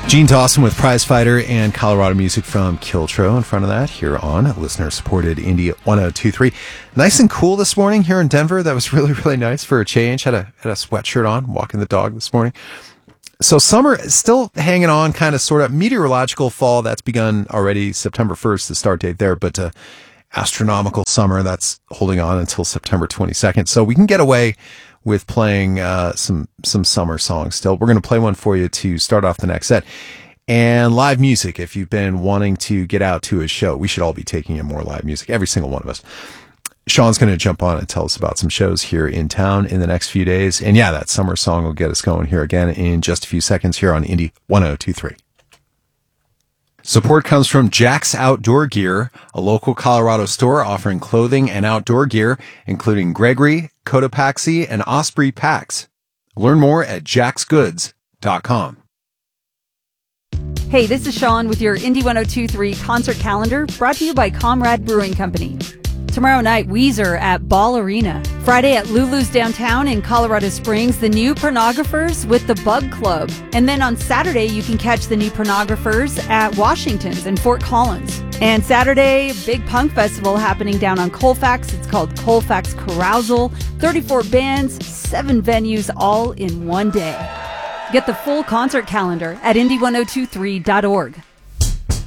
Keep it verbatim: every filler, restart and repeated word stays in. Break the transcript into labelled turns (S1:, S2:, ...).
S1: Gene Dawson with Prize Fighter and Colorado music from Kiltro in front of that here on listener-supported Indy one oh two point three. Nice and cool this morning here in Denver. That was really, really nice for a change. Had a had a sweatshirt on, walking the dog this morning. So summer is still hanging on, kind of sort of meteorological fall. That's begun already September first, the start date there, but uh, astronomical summer, that's holding on until September twenty-second. So we can get away with playing uh, some some summer songs still. We're going to play one for you to start off the next set. And live music, if you've been wanting to get out to a show, we should all be taking in more live music, every single one of us. Sean's going to jump on and tell us about some shows here in town in the next few days. And yeah, that summer song will get us going here again in just a few seconds here on Indy one oh two point three. Support comes from Jack's Outdoor Gear, a local Colorado store offering clothing and outdoor gear, including Gregory, Cotopaxi, and Osprey packs. Learn more at jacks goods dot com.
S2: Hey, this is Sean with your Indy one oh two point three concert calendar, brought to you by Comrade Brewing Company. Tomorrow night, Weezer at Ball Arena. Friday at Lulu's downtown in Colorado Springs, the New Pornographers with the Bug Club. And then on Saturday, you can catch the New Pornographers at Washington's in Fort Collins. And Saturday, big punk festival happening down on Colfax. It's called Colfax Carousal. thirty-four bands, seven venues, all in one day. Get the full concert calendar at indy one oh two three dot org.